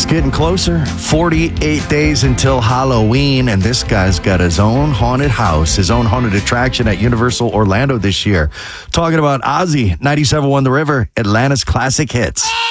It's getting closer. 48 days until Halloween, and this guy's got his own haunted house, his own haunted attraction at Universal Orlando this year. Talking about Ozzy, 97.1 The River, Atlanta's classic hits.